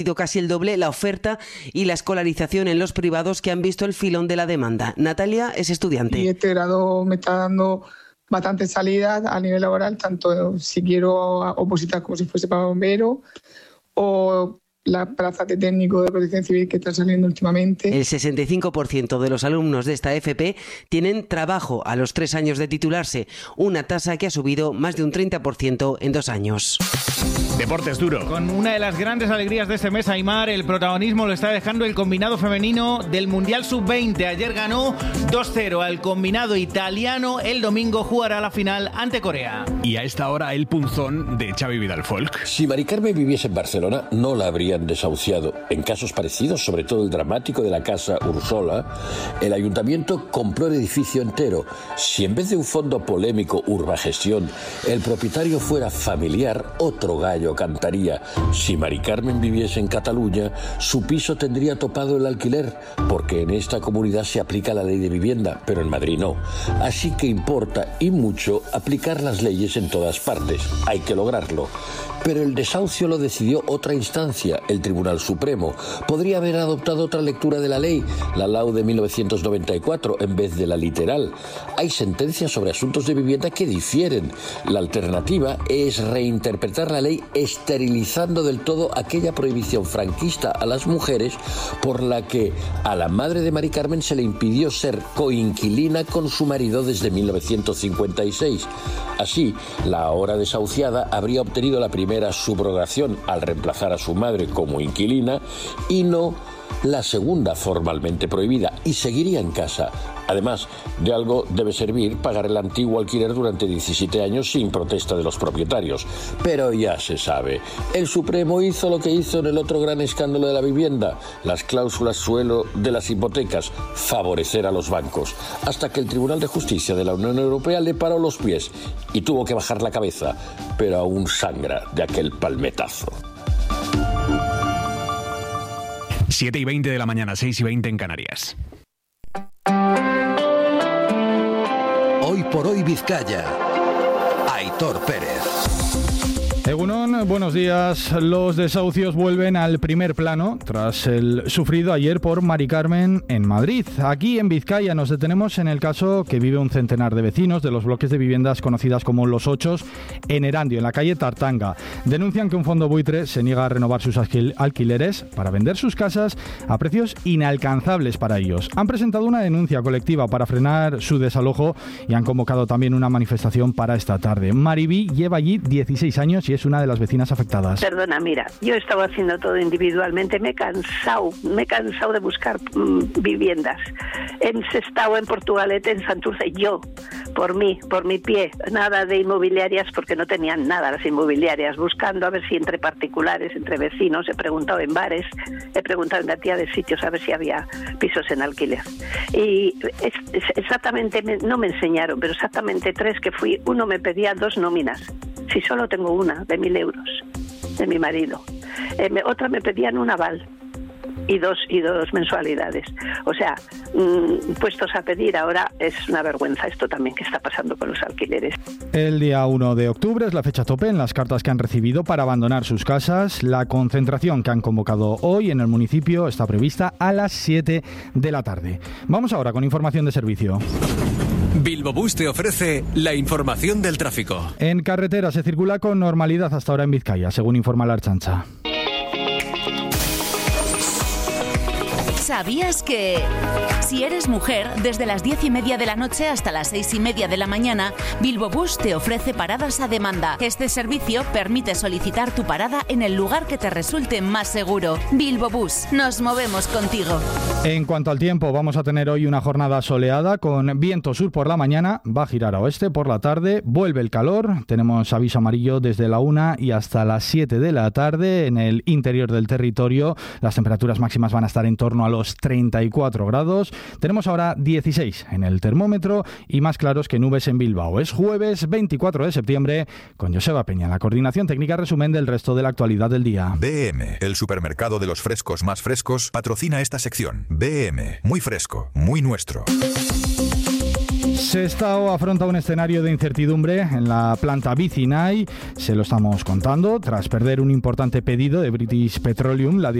casi el doble la oferta y la escolarización en los privados, que han visto el filón de la demanda. Natalia es estudiante. Y este grado me está dando bastantes salidas a nivel laboral, tanto si quiero opositar como si fuese para bombero, o la plaza de técnico de protección civil que está saliendo últimamente. El 65% de los alumnos de esta FP tienen trabajo a los 3 años de titularse, una tasa que ha subido más de un 30% en 2 años. Deportes duro. Con una de las grandes alegrías de este mes, Aimar, el protagonismo lo está dejando el combinado femenino del Mundial Sub-20. Ayer ganó 2-0 al combinado italiano. El domingo jugará la final ante Corea. Y a esta hora el punzón de Xavi Vidal-Folk. Si Mari Carmen viviese en Barcelona, no la habrían desahuciado. En casos parecidos, sobre todo el dramático de la Casa Ursola, el ayuntamiento compró el edificio entero. Si en vez de un fondo polémico Urbagestión, el propietario fuera familiar, otro gallo cantaría. Si Mari Carmen viviese en Cataluña, su piso tendría topado el alquiler, porque en esta comunidad se aplica la ley de vivienda, pero en Madrid no. Así que importa, y mucho, aplicar las leyes en todas partes. Hay que lograrlo. Pero el desahucio lo decidió otra instancia, el Tribunal Supremo. Podría haber adoptado otra lectura de la ley, la LAU de 1994, en vez de la literal. Hay sentencias sobre asuntos de vivienda que difieren. La alternativa es reinterpretar la ley esterilizando del todo aquella prohibición franquista a las mujeres por la que a la madre de Mari Carmen se le impidió ser coinquilina con su marido desde 1956. Así, la ahora desahuciada habría obtenido la primera subrogación al reemplazar a su madre como inquilina y no la segunda formalmente prohibida, y seguiría en casa. Además, de algo debe servir pagar el antiguo alquiler durante 17 años sin protesta de los propietarios. Pero ya se sabe, el Supremo hizo lo que hizo en el otro gran escándalo de la vivienda, las cláusulas suelo de las hipotecas, favorecer a los bancos, hasta que el Tribunal de Justicia de la Unión Europea le paró los pies y tuvo que bajar la cabeza, pero aún sangra de aquel palmetazo. 7:20 de la mañana, 6:20 en Canarias. Hoy por hoy Vizcaya. Aitor Pérez. Egunon, buenos días. Los desahucios vuelven al primer plano tras el sufrido ayer por Mari Carmen en Madrid. Aquí en Vizcaya nos detenemos en el caso que vive un centenar de vecinos de los bloques de viviendas conocidas como Los Ochos en Erandio, en la calle Tartanga. Denuncian que un fondo buitre se niega a renovar sus alquileres para vender sus casas a precios inalcanzables para ellos. Han presentado una denuncia colectiva para frenar su desalojo y han convocado también una manifestación para esta tarde. Mariví lleva allí 16 años y es una de las vecinas afectadas. Perdona, mira, yo he estado haciendo todo individualmente, me he cansado de buscar viviendas. En Sestao, en Portugalete, en Santurce, yo, por mi pie, nada de inmobiliarias porque no tenían nada las inmobiliarias, buscando a ver si entre particulares, entre vecinos, he preguntado en bares, he preguntado en cantidad de sitios a ver si había pisos en alquiler. Y exactamente, no me enseñaron, pero exactamente 3 que fui, uno me pedía 2 nóminas. Si solo tengo una, de 1.000 euros, de mi marido. Otra me pedían un aval y dos mensualidades. O sea, puestos a pedir ahora, es una vergüenza esto también que está pasando con los alquileres. El día 1 de octubre es la fecha tope en las cartas que han recibido para abandonar sus casas. La concentración que han convocado hoy en el municipio está prevista a las 7 de la tarde. Vamos ahora con información de servicio. Bilbobús te ofrece la información del tráfico. En carretera se circula con normalidad hasta ahora en Vizcaya, según informa la Ertzaintza. ¿Sabías que si eres mujer, desde las 10:30 de la noche hasta las 6:30 de la mañana, Bilbobús te ofrece paradas a demanda? Este servicio permite solicitar tu parada en el lugar que te resulte más seguro. Bilbobús, nos movemos contigo. En cuanto al tiempo, vamos a tener hoy una jornada soleada con viento sur por la mañana, va a girar a oeste por la tarde, vuelve el calor, tenemos aviso amarillo desde la 1 y hasta las 7 de la tarde en el interior del territorio. Las temperaturas máximas van a estar en torno a los 34 grados. Tenemos ahora 16 en el termómetro y más claros que nubes en Bilbao. Es jueves 24 de septiembre con Joseba Peña. La coordinación técnica, resumen del resto de la actualidad del día. BM, el supermercado de los frescos más frescos, patrocina esta sección. BM, muy fresco, muy nuestro. Sestao afronta un escenario de incertidumbre en la planta Vicinay. Se lo estamos contando. Tras perder un importante pedido de British Petroleum, la